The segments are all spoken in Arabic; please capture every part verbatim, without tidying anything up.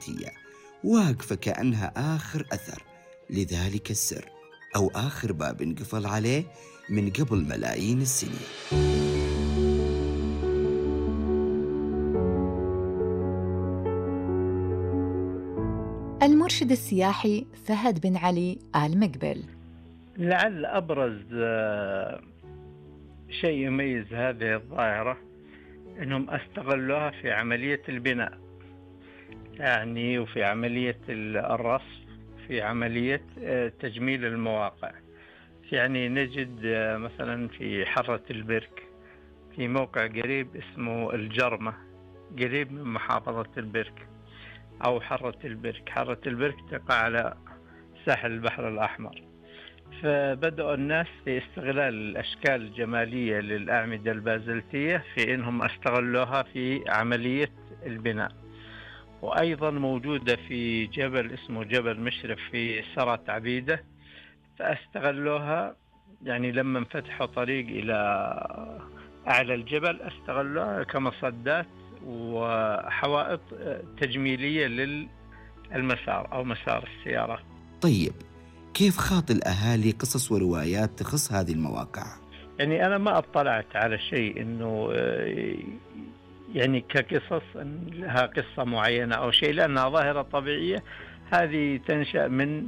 البازلتية، واقفة كأنها آخر أثر لذلك السر، أو آخر باب انقفل عليه من قبل ملايين السنين. المرشد السياحي فهد بن علي آل مقبل. لعل أبرز شيء يميز هذه الظاهرة أنهم استغلوها في عملية البناء، يعني وفي عملية الرصف، في عملية تجميل المواقع. يعني نجد مثلا في حرة البرك في موقع قريب اسمه الجرمة، قريب من محافظة البرك أو حرة البرك. حرة البرك تقع على ساحل البحر الأحمر. فبدأوا الناس في استغلال الأشكال الجمالية للأعمدة البازلتية في أنهم استغلوها في عملية البناء. وأيضا موجودة في جبل اسمه جبل مشرف في سرة عبيدة، فاستغلوها يعني لما انفتحوا طريق إلى أعلى الجبل استغلوها كمصدات وحوائط تجميلية للمسار أو مسار السيارة. طيب كيف خاض الأهالي قصص وروايات تخص هذه المواقع؟ يعني أنا ما اطلعت على شيء إنه يعني كقصص لها قصة معينة أو شيء، لأنها ظاهرة طبيعية. هذه تنشأ من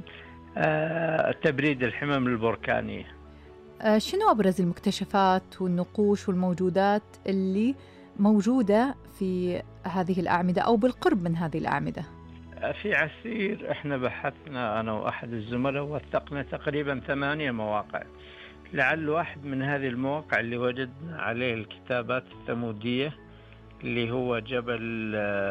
تبريد الحمم البركانية. شنو أبرز المكتشفات والنقوش والموجودات اللي موجودة في هذه الأعمدة أو بالقرب من هذه الأعمدة؟ في عسير احنا بحثنا أنا وأحد الزملاء ووثقنا تقريبا ثمانية مواقع. لعل واحد من هذه المواقع اللي وجدنا عليه الكتابات الثمودية اللي هو جبل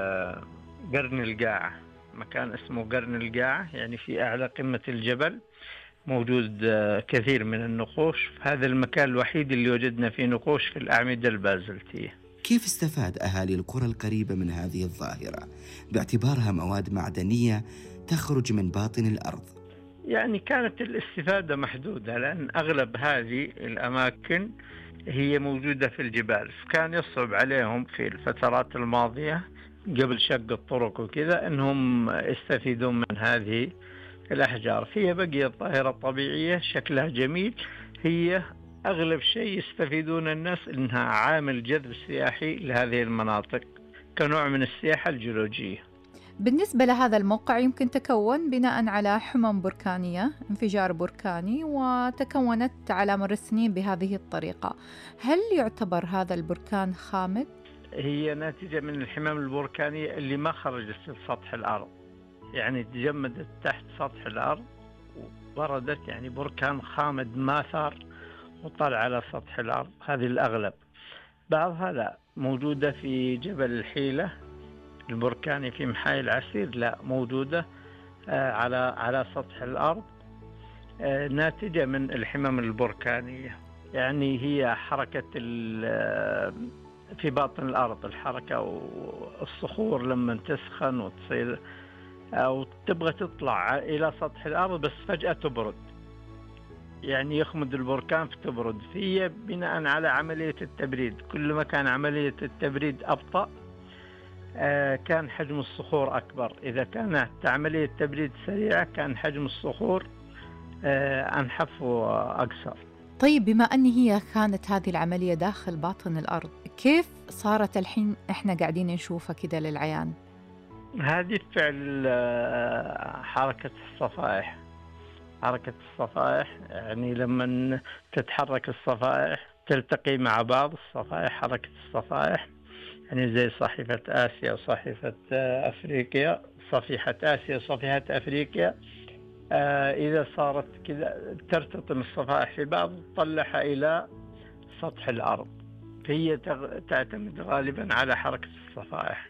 قرن القاعة، مكان اسمه قرن القاعة، يعني في أعلى قمة الجبل موجود كثير من النقوش. هذا المكان الوحيد اللي وجدنا فيه نقوش في الأعمدة البازلتية. كيف استفاد أهالي القرى القريبة من هذه الظاهرة باعتبارها مواد معدنية تخرج من باطن الأرض؟ يعني كانت الاستفادة محدودة، لأن أغلب هذه الأماكن هي موجودة في الجبال، فكان يصعب عليهم في الفترات الماضية قبل شق الطرق وكذا أنهم يستفيدون من هذه الأحجار. هي بقيت ظاهرة طبيعية شكلها جميل، هي أغلب شيء يستفيدون الناس إنها عامل جذب سياحي لهذه المناطق كنوع من السياحة الجيولوجية. بالنسبة لهذا الموقع يمكن تكون بناء على حمم بركانية، انفجار بركاني، وتكونت على مر السنين بهذه الطريقة. هل يعتبر هذا البركان خامد؟ هي ناتجة من الحمم البركانية اللي ما خرجت لسطح الأرض، يعني تجمدت تحت سطح الأرض وبردت، يعني بركان خامد ما ثار وطلع على سطح الأرض. هذه الأغلب. بعضها لا، موجودة في جبل الحيلة البركاني في محاي العسير، لا موجودة آه على على سطح الأرض، آه ناتجة من الحمم البركانية. يعني هي حركة في باطن الأرض، الحركة والصخور لما تسخن وتصير أو تبغى تطلع إلى سطح الأرض بس فجأة تبرد، يعني يخمد البركان فتبرد. هي بناء على عملية التبريد، كل ما كان عملية التبريد أبطأ آه كان حجم الصخور أكبر. إذا كانت عملية تبريد سريعة كان حجم الصخور آه أنحف وأقصر. طيب بما أن هي كانت هذه العملية داخل باطن الأرض، كيف صارت الحين إحنا قاعدين نشوفها كده للعيان؟ هذه فعل حركة الصفائح. حركة الصفائح يعني لما تتحرك الصفائح تلتقي مع بعض الصفائح، حركة الصفائح يعني زي صحيفة آسيا وصحيفة أفريقيا، صفيحة آسيا وصفيحة أفريقيا. آه إذا صارت كذا ترتطم الصفائح في بعض تطلعها إلى سطح الأرض، فهي تعتمد غالبا على حركة الصفائح.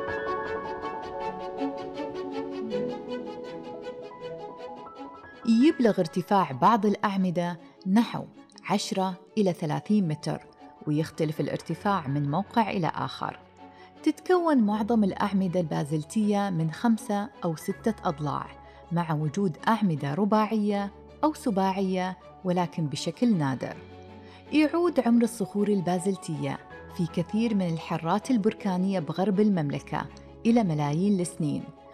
يبلغ ارتفاع بعض الأعمدة نحو عشرة إلى ثلاثين متر، ويختلف الارتفاع من موقع إلى آخر. تتكون معظم الأعمدة البازلتية من خمسة أو ستة أضلاع، مع وجود أعمدة رباعية أو سباعية ولكن بشكل نادر. يعود عمر الصخور البازلتية في كثير من الحرات البركانية بغرب المملكة إلى ملايين السنين،